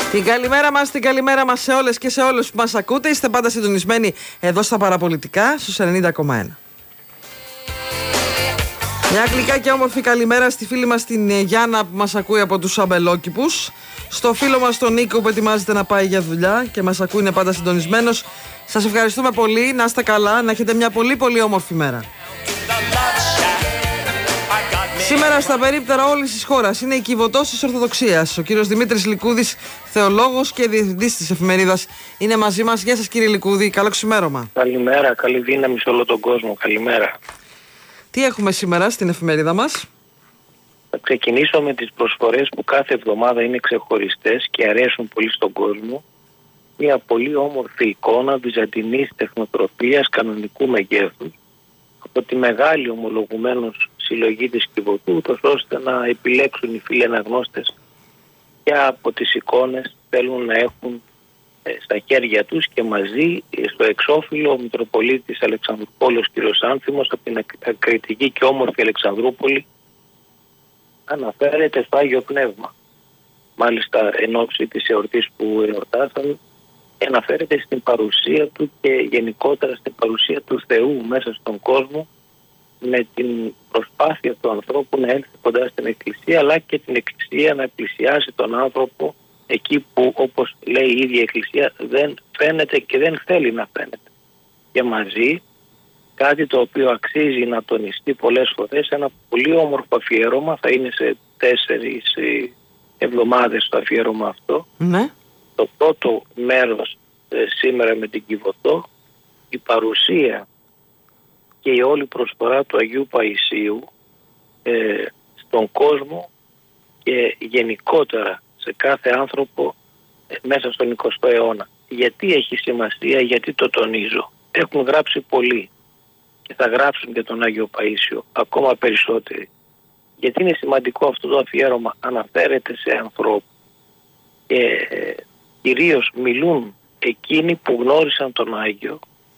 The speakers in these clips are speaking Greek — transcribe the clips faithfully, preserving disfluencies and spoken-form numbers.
Την καλημέρα μας, την καλημέρα μας σε όλες και σε όλους που μας ακούτε. Είστε πάντα συντονισμένοι εδώ στα Παραπολιτικά στους ενενήντα κόμμα ένα. Μια γλυκά και όμορφη καλημέρα στη φίλη μας την Γιάννα που μας ακούει από τους Αμπελόκηπους. Στο φίλο μας τον Νίκο που ετοιμάζεται να πάει για δουλειά και μας ακούει, είναι πάντα συντονισμένος. Σας ευχαριστούμε πολύ, να είστε καλά, να έχετε μια πολύ πολύ όμορφη μέρα. Σήμερα στα περίπτερα όλης της χώρας είναι η Κιβωτός της Ορθοδοξίας. Ο κύριος Δημήτρης Λικούδης, θεολόγος και διευθυντής της εφημερίδας, είναι μαζί μας. Γεια σας κύριε Λικούδη, καλό ξημέρωμα. Καλημέρα, καλή δύναμη σε όλο τον κόσμο, καλημέρα. Τι έχουμε σήμερα στην εφημερίδα μας? Θα ξεκινήσω με τις προσφορές που κάθε εβδομάδα είναι ξεχωριστές και αρέσουν πολύ στον κόσμο. Μια πολύ όμορφη εικόνα βυζαντινής τεχνοτροφίας κανονικού μεγέθους από τη μεγάλη ομολογουμένως συλλογή της Κιβωτού, ούτως ώστε να επιλέξουν οι φίλοι αναγνώστες και από τις εικόνες θέλουν να έχουν ε, στα χέρια τους και μαζί στο εξώφυλλο ο Μητροπολίτης Αλεξανδρούπολος κ. Άνθιμος από την ακριτική και όμορφη Αλεξανδρούπολη αναφέρεται στο Άγιο Πνεύμα. Μάλιστα εν ώψη της εορτής που εορτάσαμε, αναφέρεται στην παρουσία του και γενικότερα στην παρουσία του Θεού μέσα στον κόσμο, με την προσπάθεια του ανθρώπου να έλθει κοντά στην Εκκλησία, αλλά και την Εκκλησία να πλησιάσει τον άνθρωπο εκεί που, όπως λέει η ίδια η Εκκλησία, δεν φαίνεται και δεν θέλει να φαίνεται. Και μαζί, κάτι το οποίο αξίζει να τονιστεί πολλές φορές, ένα πολύ όμορφο αφιέρωμα, θα είναι σε τέσσερις εβδομάδες το αφιέρωμα αυτό. Ναι. Το πρώτο μέρος ε, σήμερα με την Κιβωτό, η παρουσία και η όλη προσφορά του Αγίου Παϊσίου ε, στον κόσμο και γενικότερα σε κάθε άνθρωπο ε, μέσα στον εικοστό αιώνα. Γιατί έχει σημασία, γιατί το τονίζω? Έχουν γράψει πολλοί και θα γράψουν και τον Άγιο Παΐσιο ακόμα περισσότεροι. Γιατί είναι σημαντικό αυτό το αφιέρωμα? Αναφέρεται σε ανθρώπους και ε, κυρίως μιλούν εκείνοι που γνώρισαν τον Άγιο,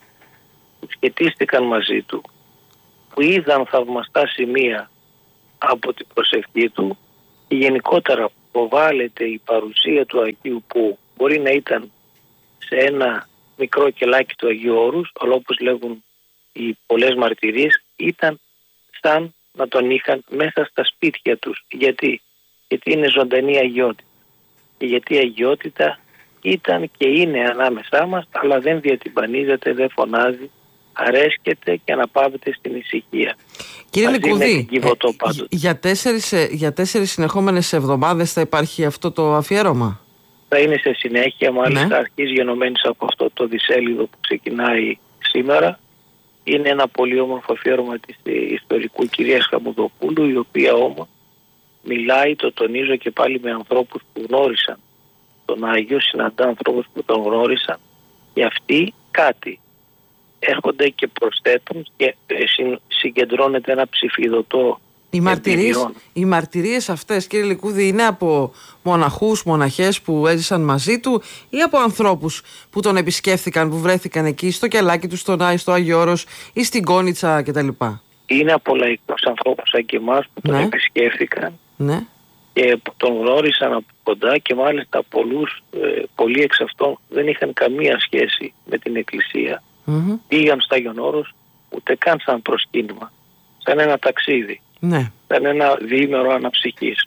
που σχετίστηκαν μαζί του, που είδαν θαυμαστά σημεία από την προσευχή του και γενικότερα προβάλλεται η παρουσία του Αγίου, που μπορεί να ήταν σε ένα μικρό κελάκι του Αγίου Όρους, αλλά όπως λέγουν οι πολλές μαρτυρίες, ήταν σαν να τον είχαν μέσα στα σπίτια τους. Γιατί? Γιατί είναι ζωντανή αγιότητα. Και γιατί η αγιότητα ήταν και είναι ανάμεσά μας, αλλά δεν διατυμπανίζεται, δεν φωνάζει, αρέσκεται και αναπαύεται στην ησυχία. Κύριε Λικούδη, ε, για, τέσσερις, για τέσσερις συνεχόμενες εβδομάδες θα υπάρχει αυτό το αφιέρωμα? Θα είναι σε συνέχεια, μάλιστα, ναι. Αρχής γενομένης από αυτό το δισέλιδο που ξεκινάει σήμερα. Είναι ένα πολύ όμορφο αφιέρωμα της ιστορικού κυρίας Χαμουδοπούλου, η οποία όμως μιλάει, το τονίζω και πάλι, με ανθρώπους που γνώρισαν τον Άγιο, συναντά ανθρώπους που τον γνώρισαν και αυτοί κάτι έρχονται και προσθέτουν και συγκεντρώνεται ένα ψηφιδωτό. Οι μαρτυρίες, οι μαρτυρίες αυτές, κύριε Λικούδη, είναι από μοναχούς, μοναχές που έζησαν μαζί του ή από ανθρώπους που τον επισκέφθηκαν, που βρέθηκαν εκεί στο κελάκι του, στον Άι, στο Άγιο Όρος ή στην Κόνιτσα κτλ? Είναι από λαϊκούς ανθρώπους σαν και εμάς που τον ναι. επισκέφθηκαν ναι. και που τον γνώρισαν από κοντά, και μάλιστα πολλούς, ε, πολλοί εξ αυτών δεν είχαν καμία σχέση με την Εκκλησία. Mm-hmm. Πήγαν στο Άγιον Όρος ούτε καν σαν προσκύνημα, σαν ένα ταξίδι. Ναι. Ήταν ένα διήμερο αναψυχής.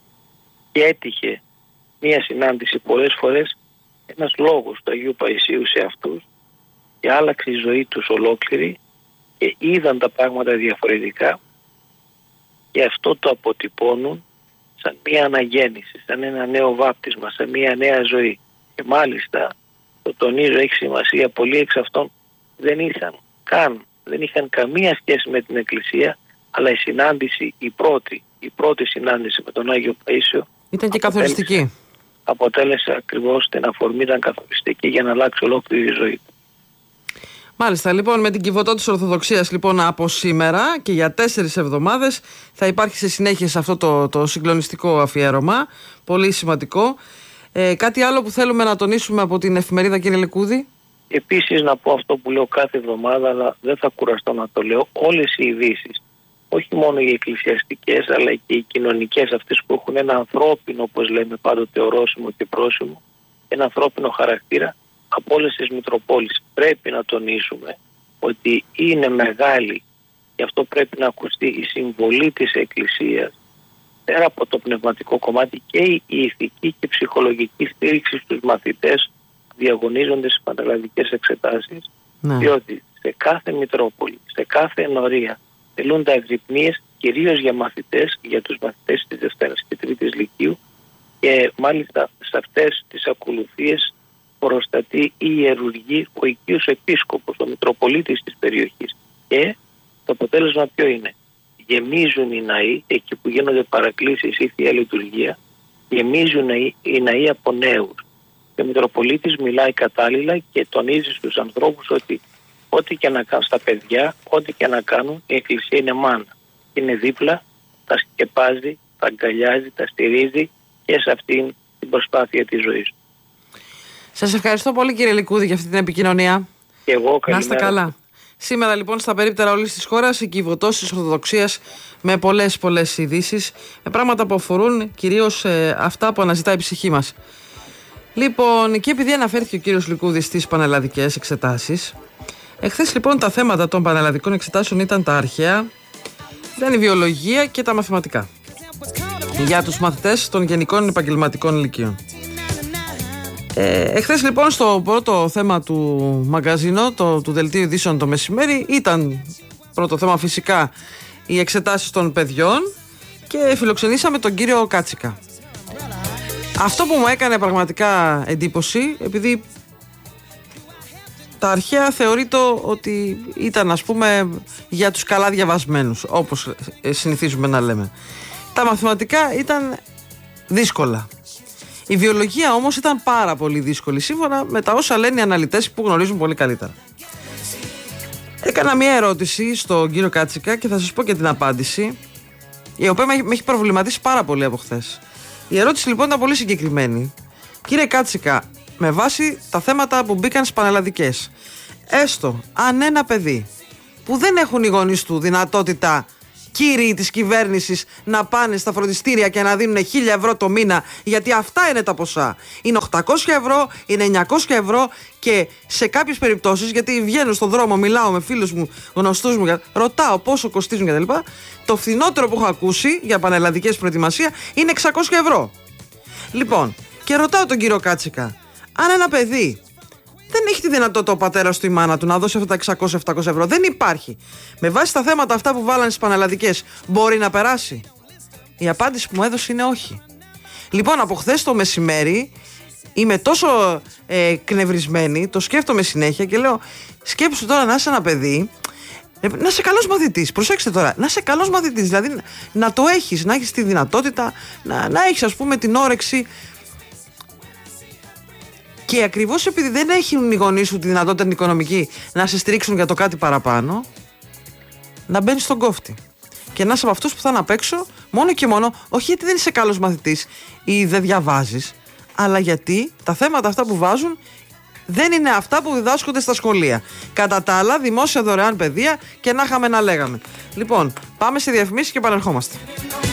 Και έτυχε μία συνάντηση πολλές φορές, ένας λόγος του Αγίου Παϊσίου σε αυτούς, και άλλαξε η ζωή τους ολόκληρη και είδαν τα πράγματα διαφορετικά, και αυτό το αποτυπώνουν σαν μία αναγέννηση, σαν ένα νέο βάπτισμα, σαν μία νέα ζωή. Και μάλιστα, το τονίζω, έχει σημασία, πολλοί εξ αυτών δεν είχαν καν, δεν είχαν καμία σχέση με την Εκκλησία, αλλά η συνάντηση, η πρώτη, η πρώτη συνάντηση με τον Άγιο Παΐσιο ήταν και καθοριστική. Αποτέλεσε ακριβώς την αφορμή, ήταν καθοριστική για να αλλάξει ολόκληρη η ζωή του. Μάλιστα, λοιπόν, με την Κιβωτό της Ορθοδοξίας, λοιπόν, από σήμερα και για τέσσερις εβδομάδες θα υπάρχει σε συνέχεια σε αυτό το, το συγκλονιστικό αφιέρωμα. Πολύ σημαντικό. Ε, κάτι άλλο που θέλουμε να τονίσουμε από την εφημερίδα, κύριε Λικούδη? Επίσης να πω αυτό που λέω κάθε εβδομάδα, αλλά δεν θα κουραστώ να το λέω. Όλες οι ειδήσεις όχι μόνο οι εκκλησιαστικές αλλά και οι κοινωνικές, αυτές που έχουν ένα ανθρώπινο, όπως λέμε πάντοτε, ορόσημο και πρόσημο, ένα ανθρώπινο χαρακτήρα, από όλες τις Μητροπόλεις. Πρέπει να τονίσουμε ότι είναι μεγάλη, γι' αυτό πρέπει να ακουστεί η συμβολή της Εκκλησίας, πέρα από το πνευματικό κομμάτι, και η ηθική και ψυχολογική στήριξη στους μαθητές που διαγωνίζονται στις πανελλαδικές εξετάσεις, ναι. Διότι σε κάθε Μητρόπολη, σε κάθε ενορία τελούνται αγρυπνίες κυρίως για μαθητές, για τους μαθητές της Δευτέρας και Τρίτης Λυκείου, και μάλιστα σε αυτές τις ακολουθίες προστατεί η ιερουργή, ο οικείος επίσκοπος, ο Μητροπολίτης της περιοχής. Και το αποτέλεσμα ποιο είναι? Γεμίζουν οι ναοί, εκεί που γίνονται παρακλήσεις ή θεία λειτουργία, γεμίζουν οι, οι ναοί από νέους. Και ο Μητροπολίτης μιλάει κατάλληλα και τονίζει στους ανθρώπους ότι ό,τι και να κάνουν, στα παιδιά, ό,τι και να κάνουν, η Εκκλησία είναι μάνα. Είναι δίπλα, τα σκεπάζει, τα αγκαλιάζει, τα στηρίζει και σε αυτήν την προσπάθεια της ζωής. Σας ευχαριστώ πολύ, κύριε Λικούδη, για αυτή την επικοινωνία. Και εγώ, καλημέρα. Να είστε καλά. Σήμερα λοιπόν στα περίπτερα όλης της χώρας η κυβωτός της Ορθοδοξίας, με πολλές πολλές ειδήσεις, με πράγματα που αφορούν κυρίως ε, αυτά που αναζητάει η ψυχή μας. Λοιπόν, και επειδή αναφέρθηκε ο κύριος Λικούδης στις πανελλαδικές εξετάσεις, εχθές λοιπόν τα θέματα των πανελλαδικών εξετάσεων ήταν τα αρχαία, ήταν η βιολογία και τα μαθηματικά για τους μαθητές των γενικών επαγγελματικών ηλικίων. Ε, εχθές λοιπόν στο πρώτο θέμα του μαγκαζίνο, το, του δελτίου ειδήσεων το μεσημέρι, ήταν πρώτο θέμα φυσικά οι εξετάσεις των παιδιών και φιλοξενήσαμε τον κύριο Κάτσικα. Αυτό που μου έκανε πραγματικά εντύπωση, επειδή τα αρχαία θεωρείται ότι ήταν, ας πούμε, για τους καλά διαβασμένους, όπως συνηθίζουμε να λέμε. Τα μαθηματικά ήταν δύσκολα. Η βιολογία όμως ήταν πάρα πολύ δύσκολη, σύμφωνα με τα όσα λένε οι αναλυτές που γνωρίζουν πολύ καλύτερα. Έκανα μια ερώτηση στον κύριο Κάτσικα και θα σας πω και την απάντηση, η οποία με έχει προβληματίσει πάρα πολύ από χθες. Η ερώτηση λοιπόν ήταν πολύ συγκεκριμένη. Κύριε Κάτσικα, με βάση τα θέματα που μπήκαν στις πανελλαδικές, έστω αν ένα παιδί που δεν έχουν οι γονείς του δυνατότητα, κύριοι της κυβέρνησης, να πάνε στα φροντιστήρια και να δίνουν χίλια ευρώ το μήνα, γιατί αυτά είναι τα ποσά. Είναι οκτακόσια ευρώ, είναι εννιακόσια ευρώ και σε κάποιες περιπτώσεις, γιατί βγαίνω στον δρόμο, μιλάω με φίλους μου, γνωστούς μου, ρωτάω πόσο κοστίζουν κτλ. Το φθηνότερο που έχω ακούσει για πανελλαδικές προετοιμασία είναι εξακόσια ευρώ. Λοιπόν, και ρωτάω τον κύριο Κάτσικα, αν ένα παιδί δεν έχει τη δυνατότητα ο πατέρας του ή η μάνα του να δώσει αυτά τα εξακόσια με επτακόσια ευρώ, δεν υπάρχει, με βάση τα θέματα αυτά που βάλανε στις πανελλαδικές, μπορεί να περάσει? Η απάντηση που μου έδωσε είναι όχι. Λοιπόν, από χθες το μεσημέρι είμαι τόσο ε, κνευρισμένη, το σκέφτομαι συνέχεια και λέω, σκέψου τώρα να είσαι ένα παιδί, να είσαι καλός μαθητής. Προσέξτε τώρα, να είσαι καλός μαθητής, δηλαδή να το έχεις, να έχεις τη δυνατότητα, να, να έχεις, ας πούμε, την όρεξη. Και ακριβώς επειδή δεν έχουν οι γονείς σου τη δυνατότητα την οικονομική να σε στηρίξουν για το κάτι παραπάνω, να μπαίνεις στον κόφτη. Και να είσαι από αυτούς που θα είναι απ' έξω, μόνο και μόνο, όχι γιατί δεν είσαι καλός μαθητής ή δεν διαβάζεις, αλλά γιατί τα θέματα αυτά που βάζουν δεν είναι αυτά που διδάσκονται στα σχολεία. Κατά τα άλλα, δημόσια δωρεάν παιδεία και να είχαμε να λέγαμε. Λοιπόν, πάμε σε διαφημίσεις και επανερχόμαστε.